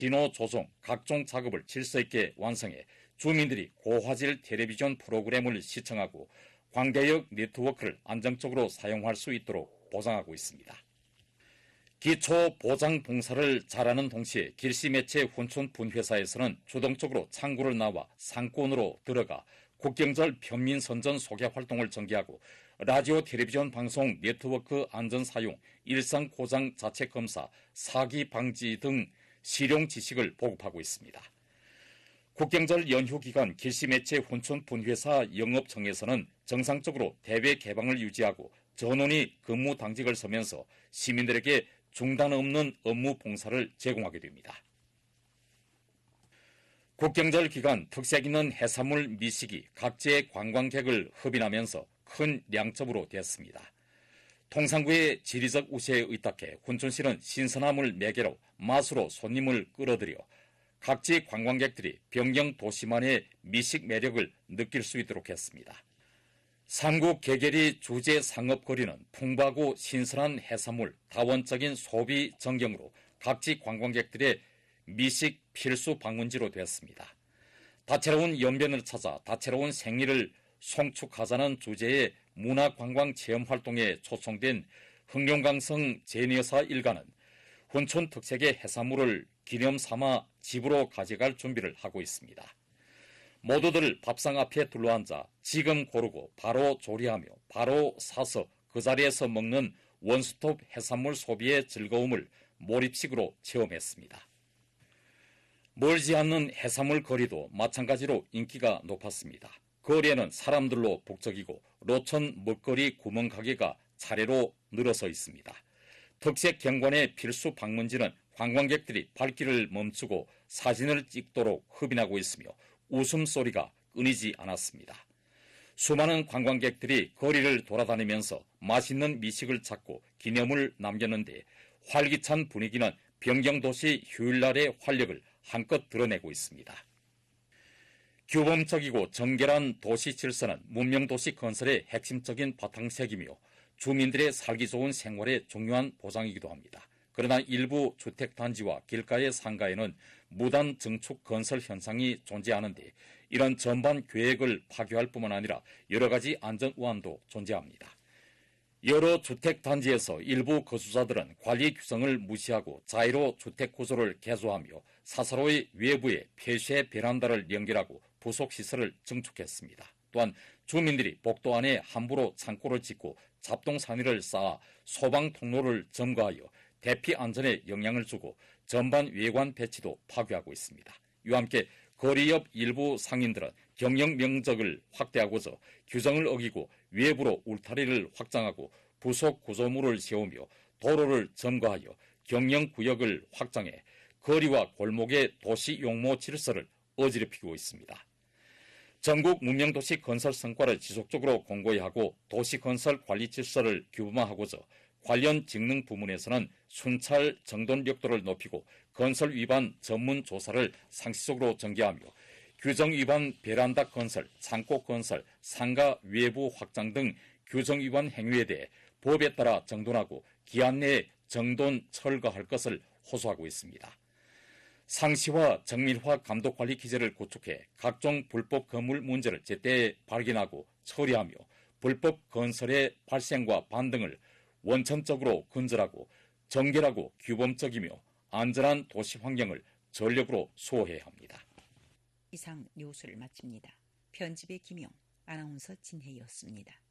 신호 조종, 각종 작업을 질서 있게 완성해 주민들이 고화질 텔레비전 프로그램을 시청하고 관계역 네트워크를 안정적으로 사용할 수 있도록 보장하고 있습니다. 기초 보장 봉사를 잘하는 동시에 길시매체 훈촌 분회사에서는 주동적으로 창구를 나와 상권으로 들어가 국경절 편민선전 소개 활동을 전개하고 라디오 텔레비전 방송 네트워크 안전 사용, 일상 고장 자체 검사, 사기 방지 등 실용 지식을 보급하고 있습니다. 국경절 연휴 기간 길시매체 훈촌 분회사 영업청에서는 정상적으로 대외 개방을 유지하고 전원이 근무 당직을 서면서 시민들에게 중단 없는 업무 봉사를 제공하게 됩니다. 국경절 기간 특색 있는 해산물 미식이 각지의 관광객을 흡인하면서 큰 량점으로 되었습니다. 통상구의 지리적 우세에 의탁해 훈촌시는 신선함을 매개로 맛으로 손님을 끌어들여 각지 관광객들이 변경 도시만의 미식 매력을 느낄 수 있도록 했습니다. 삼국 개계리 주재 상업거리는 풍부하고 신선한 해산물, 다원적인 소비 전경으로 각지 관광객들의 미식 필수 방문지로 되었습니다. 다채로운 연변을 찾아 다채로운 생리를 송축하자는 주제의 문화관광 체험활동에 초청된 흥룡강성 제니여사 일가는 훈촌 특색의 해산물을 기념 삼아 집으로 가져갈 준비를 하고 있습니다. 모두들 밥상 앞에 둘러앉아 지금 고르고 바로 조리하며 바로 사서 그 자리에서 먹는 원스톱 해산물 소비의 즐거움을 몰입식으로 체험했습니다. 멀지 않는 해산물 거리도 마찬가지로 인기가 높았습니다. 거리에는 사람들로 북적이고 로천 먹거리 구멍가게가 차례로 늘어서 있습니다. 특색 경관의 필수 방문지는 관광객들이 발길을 멈추고 사진을 찍도록 흡인하고 있으며 웃음소리가 끊이지 않았습니다. 수많은 관광객들이 거리를 돌아다니면서 맛있는 미식을 찾고 기념을 남겼는데 활기찬 분위기는 변경도시 휴일날의 활력을 한껏 드러내고 있습니다. 규범적이고 정결한 도시 질서는 문명도시 건설의 핵심적인 바탕색이며 주민들의 살기 좋은 생활의 중요한 보장이기도 합니다. 그러나 일부 주택단지와 길가의 상가에는 무단 증축 건설 현상이 존재하는데 이런 전반 계획을 파괴할 뿐만 아니라 여러 가지 안전 우환도 존재합니다. 여러 주택단지에서 일부 거주자들은 관리 규정을 무시하고 자의로 주택 구조를 개조하며 사사로이 외부에 폐쇄 베란다를 연결하고 부속시설을 증축했습니다. 또한 주민들이 복도 안에 함부로 창고를 짓고 잡동사니를 쌓아 소방 통로를 점거하여 대피 안전에 영향을 주고 전반 외관 배치도 파괴하고 있습니다. 이와 함께 거리 옆 일부 상인들은 경영 면적을 확대하고자 규정을 어기고 외부로 울타리를 확장하고 부속 구조물을 세우며 도로를 점거하여 경영구역을 확장해 거리와 골목의 도시 용모 질서를 어지럽히고 있습니다. 전국 문명도시 건설 성과를 지속적으로 공고히 하고 도시건설 관리 질서를 규범화하고자 관련 직능 부문에서는 순찰 정돈力도를 높이고 건설 위반 전문 조사를 상시적으로 전개하며 규정 위반 베란다 건설, 창고 건설, 상가 외부 확장 등 규정 위반 행위에 대해 법에 따라 정돈하고 기한 내에 정돈 철거할 것을 호소하고 있습니다. 상시화 정밀화 감독관리 기제를 구축해 각종 불법 건물 문제를 제때 발견하고 처리하며 불법 건설의 발생과 반등을 원천적으로 근절하고 정결하고 규범적이며 안전한 도시 환경을 전력으로 수호해야 합니다. 이상 뉴스를 마칩니다. 편집의 김영, 아나운서 진혜였습니다.